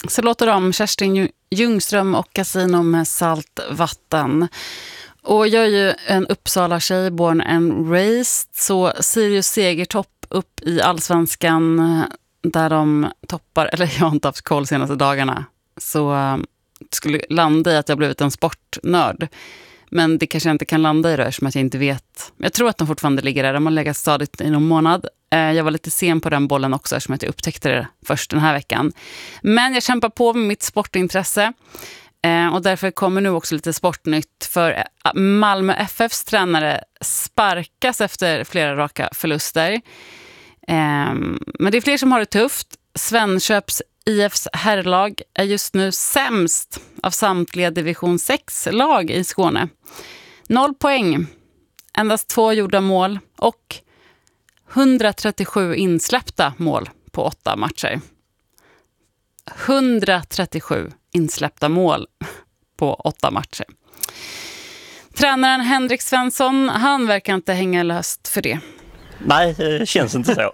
Så låter de Kerstin Ljungström och Casino med salt vatten. Och jag är ju en Uppsala-tjej, born and raised. Så Sirius segertopp upp i Allsvenskan där de toppar, eller jag har inte haft koll senaste dagarna. Så skulle landa i att jag blivit en sportnörd. Men det kanske jag inte kan landa i det som att jag inte vet. Jag tror att de fortfarande ligger där. De har legat stadigt i någon månad. Jag var lite sen på den bollen också eftersom jag upptäckte det först den här veckan. Men jag kämpar på med mitt sportintresse. Och därför kommer nu också lite sportnytt. För Malmö FFs tränare sparkas efter flera raka förluster. Men det är fler som har det tufft. Svenköps IFs herrlag är just nu sämst av samtliga division 6-lag i Skåne. 0 poäng, endast 2 gjorda mål och 137 insläppta mål på 8 matcher. 137 insläppta mål på 8 matcher. Tränaren Henrik Svensson, han verkar inte hänga löst för det. Nej, det känns inte så.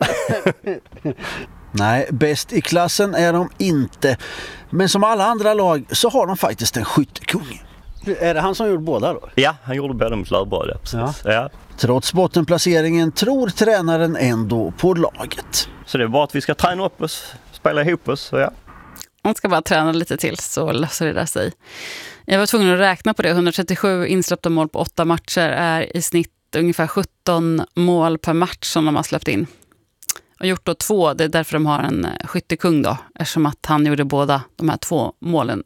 Nej, bäst i klassen är de inte. Men som alla andra lag så har de faktiskt en skyttekung. Är det han som gjorde båda då? Ja, han gjorde båda mot Lövbröd. Ja. Trots bottenplaceringen tror tränaren ändå på laget. Så det är bara att vi ska träna upp oss, spela ihop oss. Så ja. Man ska bara träna lite till så löser det där sig. Jag var tvungen att räkna på det. 137 insläppta mål på 8 matcher är i snitt ungefär 17 mål per match som de har släppt in. Och gjort då 2, det är därför de har en skyttekung då. Eftersom att han gjorde båda de här 2 målen.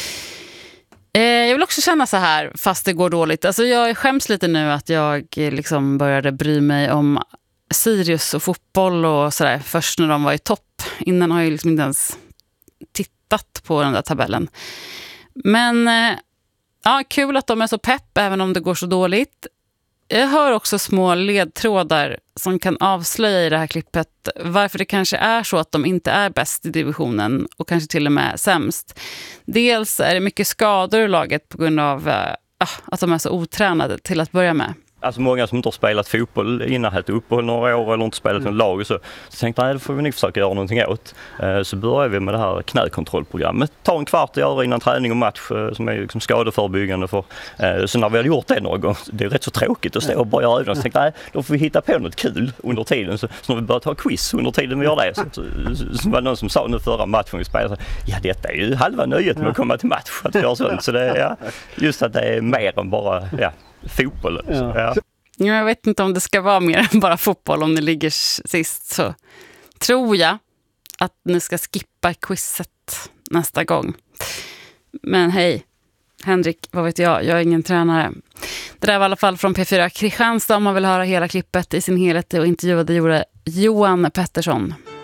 Jag vill också känna så här, fast det går dåligt. Alltså jag skäms lite nu att jag liksom började bry mig om Sirius och fotboll och sådär. Först när de var i topp. Innan har jag liksom inte ens tittat på den där tabellen. Men ja, kul att de är så pepp även om det går så dåligt. Jag hör också små ledtrådar som kan avslöja i det här klippet varför det kanske är så att de inte är bäst i divisionen och kanske till och med sämst. Dels är det mycket skador i laget på grund av att de är så otränade till att börja med. Alltså många som inte har spelat fotboll innan ett uppehåll några år eller inte spelat någon lag och så tänkte jag, det får vi nog försöka göra någonting åt. Så börjar vi med det här knäkontrollprogrammet. Ta en kvart att göra innan träning och match som är liksom skadeförebyggande. Så när vi har gjort det några gånger, det är rätt så tråkigt att stå och bara göra övningar. Så tänkte jag, då får vi hitta på något kul under tiden. Så när vi börjar ta quiz under tiden vi gör det så var det någon som sa nu förra matchen vi spelade, ja detta är ju halva nöjet med att komma till match. Att göra sånt. Så det är just att det är mer än bara fotboll. Ja. Jag vet inte om det ska vara mer än bara fotboll om ni ligger sist, så tror jag att ni ska skippa quizet nästa gång. Men hej, Henrik, vad vet jag är ingen tränare. Det där var i alla fall från P4 Kristianstad. Om man vill höra hela klippet i sin helhet och intervjuade Johan Pettersson.